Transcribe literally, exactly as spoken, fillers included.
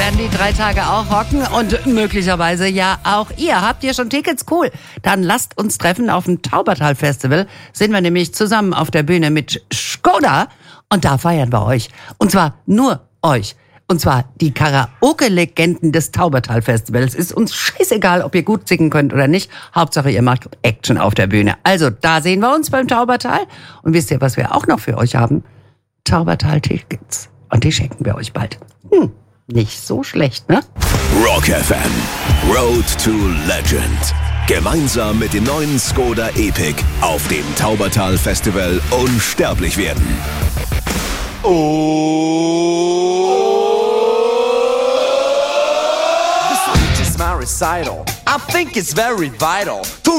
werden die drei Tage auch rocken und möglicherweise ja auch ihr. Habt ihr schon Tickets? Cool. Dann lasst uns treffen auf dem Taubertal Festival. Sind wir nämlich zusammen auf der Bühne mit Skoda und da feiern wir euch. Und zwar nur euch. Und zwar die Karaoke-Legenden des Taubertal Festivals. Ist uns scheißegal, ob ihr gut singen könnt oder nicht. Hauptsache, ihr macht Action auf der Bühne. Also, da sehen wir uns beim Taubertal. Und wisst ihr, was wir auch noch für euch haben? Taubertal-Tickets. Und die schenken wir euch bald. Hm, nicht so schlecht, ne? Rock F M. Road to Legend. Gemeinsam mit dem neuen Skoda Epic auf dem Taubertal Festival unsterblich werden. Oh. This is just my recital. I think it's very vital to